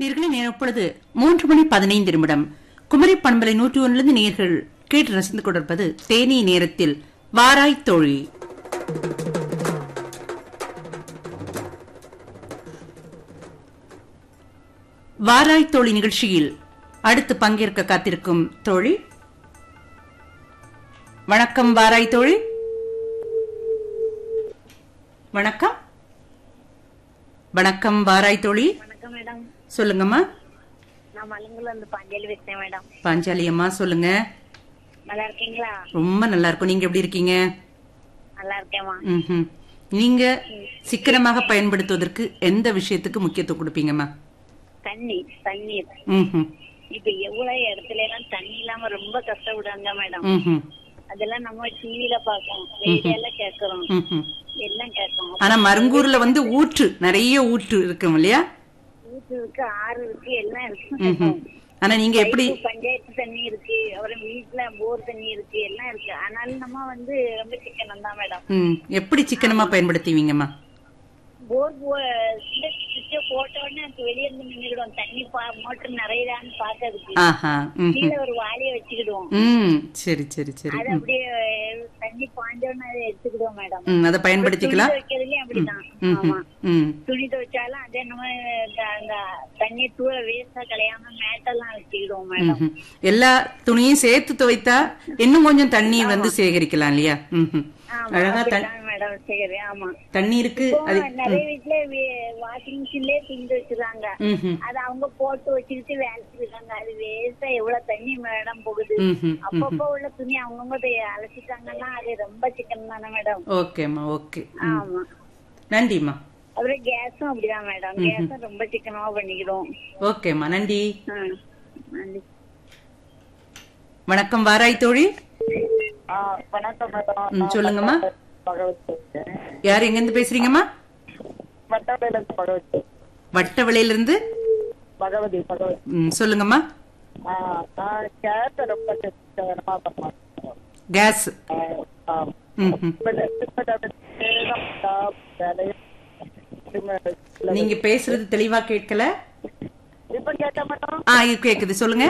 நேயர்களே, நேரம் இப்பொழுது 3:15 குமரி பண்பலை 101 நேயர்கள் கேட்டு ரசித்துக் கொண்டிருப்பது தேனி நேரத்தில் வாராய் தோழி. வாராய் தோழி நிகழ்ச்சியில் அடுத்து பங்கேற்க காத்திருக்கும் தோழி. வணக்கம் வாராய் தோழி. வணக்கம். வணக்கம் வாராய் தோழி. வணக்கம் மேடம். சொல்லுங்கம்மா. நான் மலங்குல இருந்து பாஞ்சாலி பேசுறேன் மேடம். பாஞ்சாலி அம்மா சொல்லுங்க. நல்லா இருக்கீங்களா? ரொம்ப நல்லா இருக்கும். நீங்க எப்படி இருக்கீங்க? நல்லா இருக்கேம்மா. நீங்க சிக்கனமாக பயன்படுத்துவதற்கு எந்த விஷயத்துக்கு முக்கியத்துவம் கொடுப்பீங்கம்மா? தண்ணீர். இப்ப எவ்வளவு இடத்துல எல்லாம் தண்ணி இல்லாம ரொம்ப கஷ்டப்படுறாங்க மேடம். அதெல்லாம் நம்ம டிவில பாக்கோம், ரேடியோல கேக்குறோம், எல்லாம் கேட்கணும். ஆனா மருங்கூர்ல ஊற்று நிறைய ஊற்று இருக்கும் இல்லையா? ஊற்று இருக்கு, ஆறு இருக்கு, எல்லாம் இருக்கு. ஆனா நீங்க எப்படி? பஞ்சாயத்து தண்ணி இருக்கு, அப்புறம் வீட்டுல போர் தண்ணி இருக்கு, எல்லாம் இருக்கு. ஆனாலும் நம்ம ரொம்ப சிக்கனம் தான் மேடம். எப்படி சிக்கனமா பயன்படுத்துவீங்கம்மா? போர் போட்ட உடனே வெளியே இருந்து நின்றுடுவோம். தண்ணி மோட்டர் நிறையதான்னு பாக்கிறதுக்கு கீழே ஒரு வாளிய வச்சுக்கிடுவோம். சரி சரி சரி. அது அப்படியே தண்ணி பாய்ஞ்ச உடனே அதை எடுத்துக்கிடுவோம் மேடம். அதை பயன்படுத்திக்கலாம். வைக்கிறதுலயும் அப்படிதான். ஆமா, துணி துவைச்சாலும் அதே நம்ம அந்த தண்ணி தூர வேஸ்டா கலையாம மேட்டெல்லாம் வச்சுக்கிடுவோம் மேடம். எல்லா துணியும் சேர்த்து துவைத்தா இன்னும் கொஞ்சம் தண்ணி சேகரிக்கலாம் இல்லையா? அழகா மேடம் சரி. ஆமா, தண்ணி இருக்கு. நிறைய வீட்டுல வாஷிங் மிஷின்லயே துணி வச்சிருக்காங்க. அது அவங்க போட்டு வச்சுக்கிட்டு வேலைக்கு இருக்காங்க. அது வேஸ்டா எவ்வளவு தண்ணி மேடம் போகுது. அப்பப்போ உள்ள துணி அவங்கவுங்க அலசிட்டாங்கன்னா அது ரொம்ப சிக்கனம் தானே மேடம். ஓகேம்மா, ஓகே. ஆமா, நன்றிம்மா. அப்புறம் கேஸும் அப்படிதான் மேடம். கேஸும் ரொம்ப சிக்கனமா பண்ணிக்கிறோம். ஓகேம்மா, நன்றி. நன்றி. வணக்கம் வாராய் தோழி. வணக்கம் மேடம். சொல்லுங்கம்மா. யார் எங்க இருந்து பேசுறீங்கம்மா? வட்டவளையில இருந்து பகவதி. சொல்லுங்கம்மா. கேஸ். நீங்க பேசுறது தெளிவா கேட்கல. கேக்குது, சொல்லுங்க.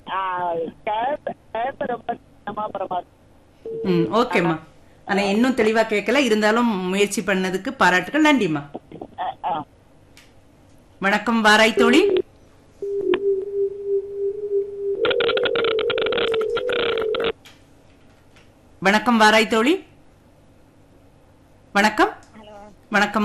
ஓகேம்மா. ஆனா இன்னும் தெளிவா கேட்கல. இருந்தாலும் முயற்சி பண்ணதுக்கு பாராட்டுகள். நன்றிம்மா. வணக்கம் வாராய் தோழி. வணக்கம் வாராய் தோழி. வணக்கம். வணக்கம்.